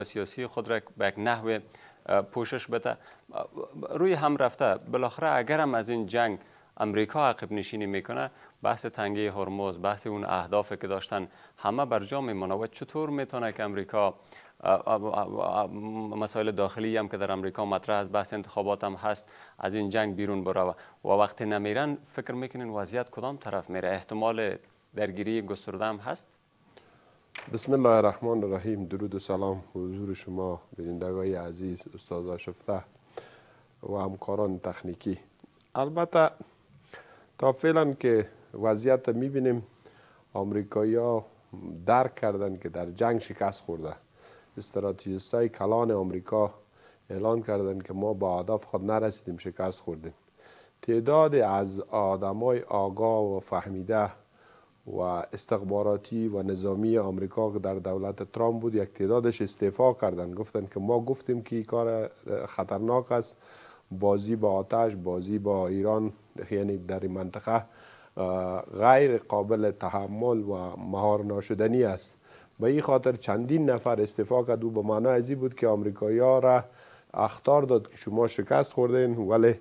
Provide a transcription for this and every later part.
سیاسی خود را به یک نحو پوشش بده. روی هم رفته بالاخره اگر هم از این جنگ امریکا عقب نشینی میکنه، بحث تنگه هرمز، بحث اون اهدافی که داشتن همه بر جا میمونه. و چطور میتونه که امریکا مسائل داخلی هم که در امریکا مطرح است، بحث انتخابات هم هست، از این جنگ بیرون بره و وقتی نمیرن فکر میکنین وضعیت کدام طرف میره؟ احتمال درگیری گسترده هم هست؟ بسم الله الرحمن الرحیم. درود و سلام حضور شما بینندگان عزیز، استاد آشفته و همکاران تکنیکی. البته تا فعلا که وضعیت میبینیم، آمریکایی‌ها درک کردن که در جنگ شکست خورده. استراتژیستای کلان آمریکا اعلان کردن که ما با هدف خود نرسیدیم، شکست خوردیم. تعداد از آدمای آگاه و فهمیده و استخباراتی و نظامی آمریکا که در دولت ترامپ بود، یک تعدادش استعفا کردن. گفتن که ما گفتیم که این کار خطرناک است، بازی با آتش، بازی با ایران، یعنی در این منطقه غیر قابل تحمل و مهار ناشدنی است. به این خاطر چندین نفر استعفا کرد. او به معنای ازی بود که آمریکایی‌ها را اخطار داد که شما شکست خوردین، ولی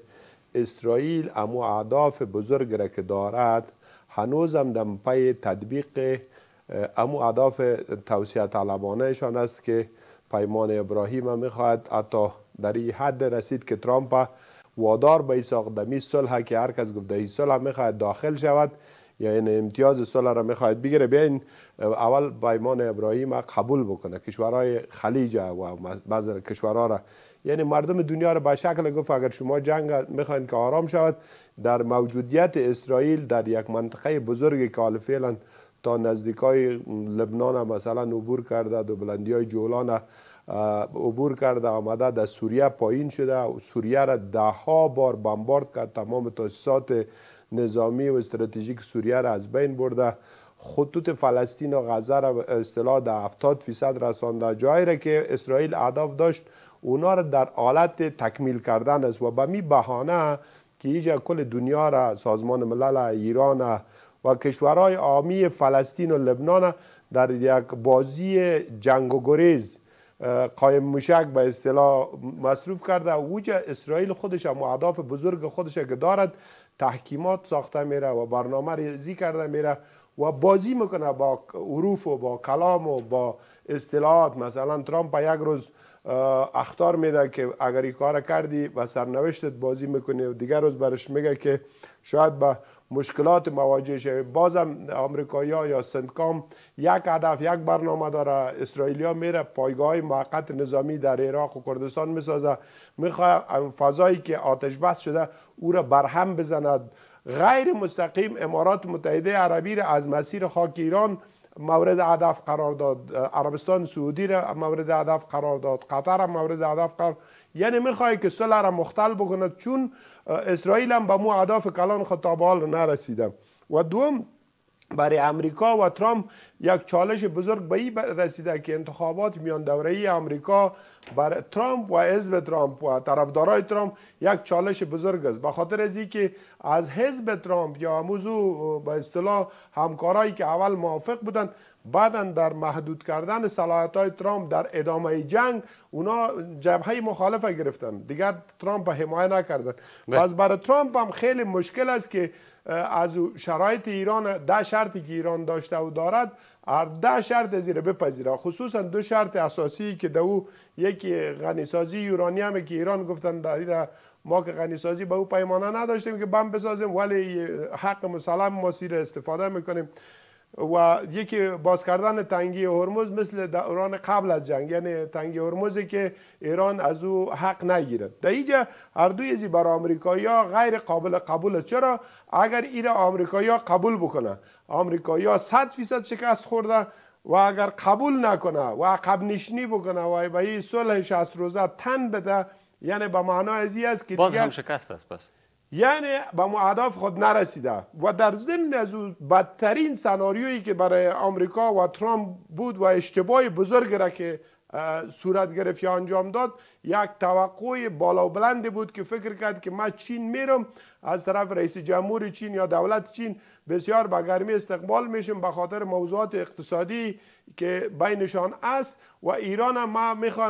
اسرائیل امو اهداف بزرگ را که دارد هنوزم در پی تطبیق امو اهداف توسعه طلبانهشان است که پیمان ابراهیم هم میخواهد حتی در این حد رسید که ترامپ وادار به ایساق دمی صلح که هر کس گفته این صلح میخواهد داخل شود، یعنی امتیاز صلح را میخواهد بگیره، بیاین اول پیمان ابراهیم قبول بکنه. کشورهای خلیج و بعض کشورها را، یعنی مردم دنیا را به شکل گفت اگر شما جنگ میخواین که آرام شود، در موجودیت اسرائیل در یک منطقه بزرگی که حال فعلا تا نزدیکای لبنان مثلا عبور کرده، دو بلندی های جولان عبور کرده، آمده در سوریه پایین شده، سوریه را ده ها بار بمبارد کرد، تمام تاسیسات نظامی و استراتژیک سوریه را از بین برده، خطوط فلسطین و غزه را به اصطلاح در 70% رسانده. جایی را که اسرائیل اهداف داشت اونا را در حالت تکمیل کردن است و به می بهانه که اینجا کل دنیا را، سازمان ملل، ایران و کشورهای عامی فلسطین و لبنان در یک بازی جنگ و گریز قایم موشک به اصطلاح مصروف کرده. اوجا اسرائیل خودش هم اهداف بزرگ خودش که دارد، تحکیمات ساخته میره و برنامه ریزی کرده میره و بازی میکنه با حروف و با کلام و با اصطلاحات. مثلا ترامپ یک روز اخطار میده که اگر این کار کردی و سرنوشتت بازی میکنی، و دیگر روز برش میگه که شاید به مشکلات مواجه شوی. بازم آمریکایی‌ها یا سنتکام یک هدف، یک برنامه داره. اسرائیلیا میره پایگاه موقت نظامی در عراق و کردستان میسازه، میخواد فضایی که آتش بس شده او را برهم بزند. غیر مستقیم امارات متحده عربی را از مسیر خاک ایران مورد هدف قرار داد، عربستان سعودی را مورد هدف قرار داد، قطر هم مورد هدف قرار، یعنی میخوای که صلح را مختل بکند، چون اسرائیل هم به مو اهداف کلان خود تا به حال نرسیده. و دوم، برای امریکا و ترامپ یک چالش بزرگ به این رسیده که انتخابات میان دوره‌ای امریکا برای ترامپ و حزب ترامپ و طرفدارای ترامپ یک چالش بزرگ است، به خاطر از اینکه از حزب ترامپ یا موضوع به اصطلاح همکارایی که اول موافق بودن، بعدا در محدود کردن صلاحیت‌های ترامپ در ادامه جنگ اونا جبهه مخالفه گرفتن، دیگر ترامپ حمایه نکردن. پس برای ترامپ هم خیلی مشکل است که از شرایط ایران، ده شرطی که ایران داشته و دارد، ده شرط زیر بپذیره، خصوصا دو شرط اساسی که دو، یکی غنیسازی یورانیم که ایران گفتن در این ما که غنیسازی به او پیمانه نداشتیم که بم بسازیم، ولی حق مسلم ما سیر استفاده میکنیم، و یکی باز کردن تنگی هرمز مثل دوران قبل از جنگ، یعنی تنگی هرمزی که ایران از او حق نگیرد. در اینجا هر دوی ازی برای آمریکایی‌ها غیر قابل قبوله. چرا؟ اگر این آمریکایی‌ها قبول بکنه، آمریکایی‌ها 100% شکست خورده، و اگر قبول نکنه و عقب نشینی بکنه و به این صلح 60 روزه تن بده، یعنی به معنای ازی است که باز هم شکست است. پس یعنی به اهداف خود نرسیده. و در ضمن از بدترین سناریویی که برای آمریکا و ترامپ بود و اشتباه بزرگ را که صورت گرفت یا انجام داد، یک توقع بالا و بلندی بود که فکر کرد که من چین میرم، از طرف رئیس جمهور چین یا دولت چین بسیار با گرمی استقبال میشم به خاطر موضوعات اقتصادی که بینشان است و ایران هم ما میخوایم